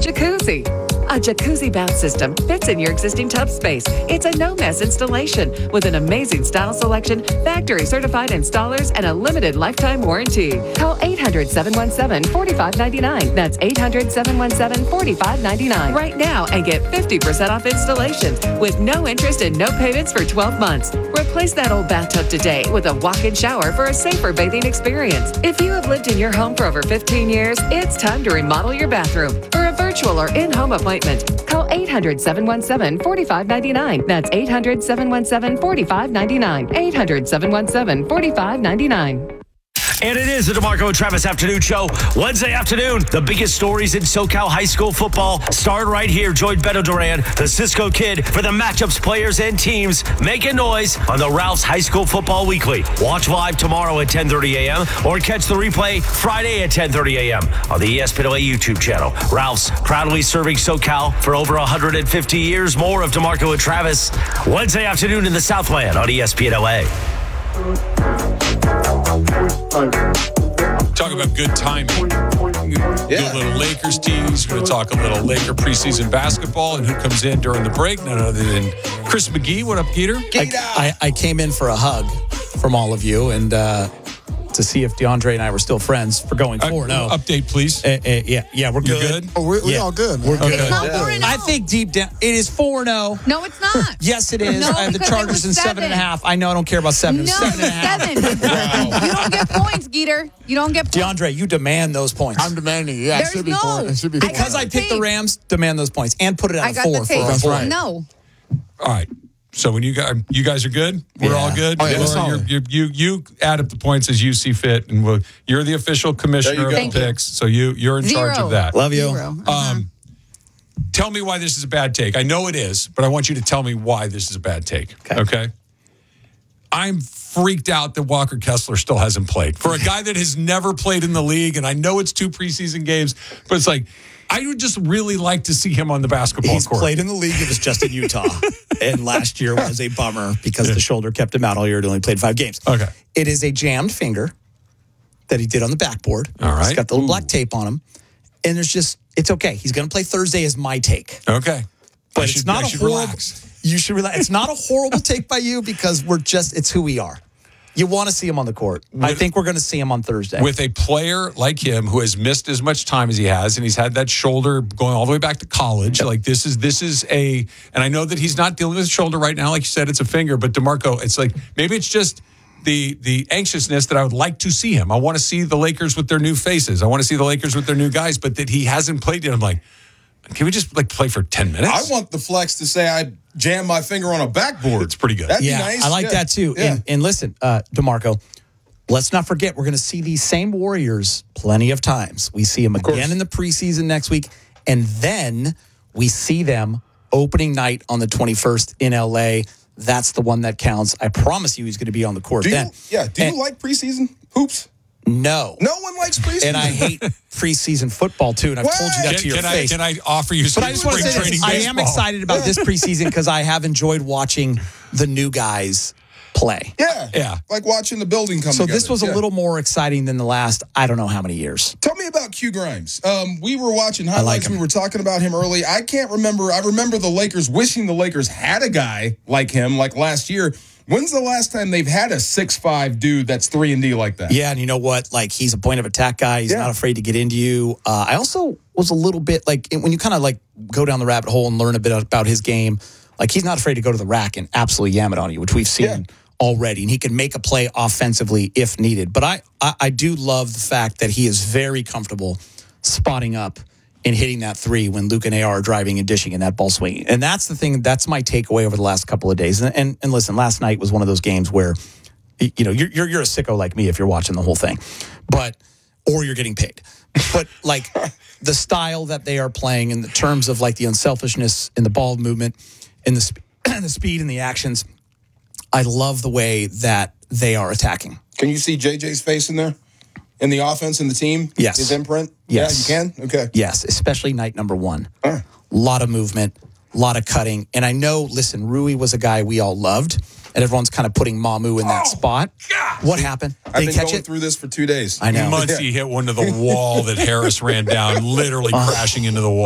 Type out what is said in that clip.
jacuzzi. A jacuzzi bath system fits in your existing tub space. It's a no-mess installation with an amazing style selection, factory-certified installers, and a limited lifetime warranty. Call 800-717-4599. That's 800-717-4599 right now and get 50% off installations with no interest and no payments for 12 months. Replace that old bathtub today with a walk-in shower for a safer bathing experience. If you have lived in your home for over 15 years, it's time to remodel your bathroom. For a virtual or in-home appointment, call 800-717-4599. That's 800-717-4599. 800-717-4599. And it is the DeMarco and Travis Afternoon Show. Wednesday afternoon, the biggest stories in SoCal high school football start right here. Join Beto Duran, the Cisco Kid, for the matchups, players, and teams making noise on the Ralph's High School Football Weekly. Watch live tomorrow at 10:30 a.m. or catch the replay Friday at 10:30 a.m. on the ESPNOA YouTube channel. Ralph's, proudly serving SoCal for over 150 years. More of DeMarco and Travis Wednesday afternoon in the Southland on ESPNOA. Talk about good timing. Do a little Lakers tease. We're going to talk a little Laker preseason basketball and who comes in during the break. None other than Chris McGee. What up, Peter? I came in for a hug from all of you and to see if DeAndre and I were still friends for going 4-0. Update, please. Yeah, we're good. Oh, we all good. We're good. It's not 4-0. I think deep down, it is 4-0. No, it's not. Yes, it is. No, I have the because it Chargers was in 7.5. I know I don't care about 7. It was No, 7.5. 7. You don't get points, Geeter. You don't get points. DeAndre, you demand those points. I'm demanding. Yeah, There's it should be no- four. It should be Because I picked the Rams, demand those points and put it I at got 4 the tape. for us. right. No. All right. So when you guys are good, we're all good. Oh, yeah, Laura, you add up the points as you see fit, and you're the official commissioner of the Thank you. picks, so you're in charge of that. Love you. 0. Tell me why this is a bad take. I know it is, but I want you to tell me why this is a bad take. Okay? I'm freaked out that Walker Kessler still hasn't played. For a guy that has never played in the league, and I know it's 2 preseason games, but it's like, I would just really like to see him on the basketball He's court. played in the league. It was just in Utah. And last year was a bummer because the shoulder kept him out all year. He only played 5 games. Okay. It is a jammed finger that he did on the backboard. All right. He's got the little black tape on him. And it's okay. He's going to play Thursday is my take. Okay. But I it's not should a horrible. relax. You should relax. It's not a horrible take by you because it's who we are. You want to see him on the court. I think we're going to see him on Thursday. With a player like him who has missed as much time as he has, and he's had that shoulder going all the way back to college. Like this is and I know that he's not dealing with his shoulder right now. Like you said, it's a finger. But DeMarco, it's like maybe it's just the anxiousness that I would like to see him. I want to see the Lakers with their new faces. I want to see the Lakers with their new guys. But that he hasn't played yet. I'm like, can we just play for 10 minutes? I want the flex to say I jammed my finger on a backboard. It's pretty good. That'd be Yeah, nice. I like Yeah. that too. Yeah. And listen, DeMarco, let's not forget we're going to see these same Warriors plenty of times. We see them again in the preseason next week, and then we see them opening night on the 21st in LA. That's the one that counts. I promise you he's going to be on the court Do then. you like preseason hoops? No. No one likes preseason. And I hate preseason football too, and I've told you that to your face. Can I offer you some But I just want to spring say training this. I baseball? am excited about this preseason because I have enjoyed watching the new guys play. Yeah. Like watching the building come So together. this was a little more exciting than the last, I don't know how many years. Tell me about Q Grimes. We were watching like highlights. him. We were talking about him early. I can't remember. I remember the Lakers wishing the Lakers had a guy like him, like last year. When's the last time they've had a 6'5" dude that's 3-and-D like that? Yeah, and you know what? Like, he's a point of attack guy. He's not afraid to get into you. I also was a little bit like, when you kind of like go down the rabbit hole and learn a bit about his game, like he's not afraid to go to the rack and absolutely yam it on you, which we've seen already. And he can make a play offensively if needed. But I do love the fact that he is very comfortable spotting up and hitting that 3 when Luke and AR are driving and dishing and that ball swinging. And that's the thing. That's my takeaway over the last couple of days. And listen, last night was one of those games where, you know, you're a sicko like me if you're watching the whole thing, or you're getting paid. But like the style that they are playing in the terms of like the unselfishness in the ball movement, in the speed and the actions, I love the way that they are attacking. Can you see JJ's face in there? In the offense and the team? Yes. His imprint? Yes. Yeah, you can? Okay. Yes, especially night number 1. A lot of movement, a lot of cutting. And I know, listen, Rui was a guy we all loved, and everyone's kind of putting Mamu in that spot. God. What happened? Did I've he been catch going it? through this for 2 days. I know. Muncie hit one to the wall that Harris ran down, literally crashing into the wall.